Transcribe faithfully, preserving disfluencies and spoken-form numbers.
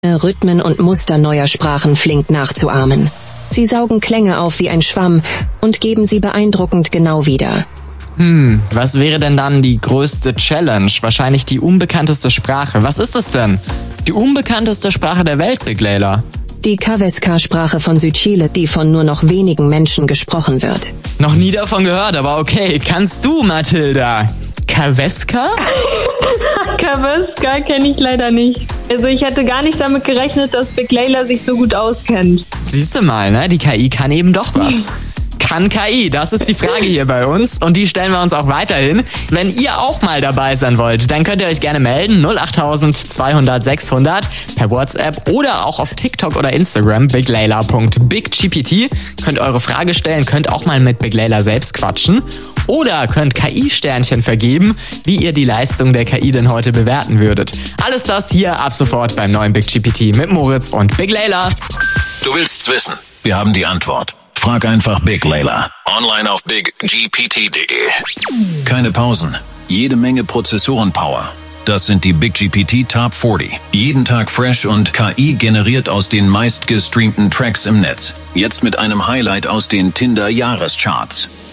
Rhythmen und Muster neuer Sprachen flink nachzuahmen. Sie saugen Klänge auf wie ein Schwamm und geben sie beeindruckend genau wieder. Hm, was wäre denn dann die größte Challenge? Wahrscheinlich die unbekannteste Sprache. Was ist es denn? Die unbekannteste Sprache der Welt, Big Layla? Die Kaveska-Sprache von Südchile, die von nur noch wenigen Menschen gesprochen wird. Noch nie davon gehört, aber okay. Kannst du, Mathilda? Kaveska? Kaveska kenne ich leider nicht. Also ich hätte gar nicht damit gerechnet, dass Big Layla sich so gut auskennt. Siehst du mal, ne? Die K I kann eben doch was. Kann K I? Das ist die Frage hier bei uns und die stellen wir uns auch weiterhin. Wenn ihr auch mal dabei sein wollt, dann könnt ihr euch gerne melden. null acht zweihundert sechshundert per WhatsApp oder auch auf TikTok oder Instagram biglayla punkt biggpt. Könnt eure Frage stellen, könnt auch mal mit Big Layla selbst quatschen. Oder könnt K I-Sternchen vergeben, wie ihr die Leistung der K I denn heute bewerten würdet. Alles das hier ab sofort beim neuen Big G P T mit Moritz und Big Layla. Du willst's wissen? Wir haben die Antwort. Frag einfach Big Layla. Online auf big g p t punkt d e. Keine Pausen. Jede Menge Prozessorenpower. Das sind die Big G P T Top vierzig. Jeden Tag fresh und K I generiert aus den meistgestreamten Tracks im Netz. Jetzt mit einem Highlight aus den Tinder-Jahrescharts.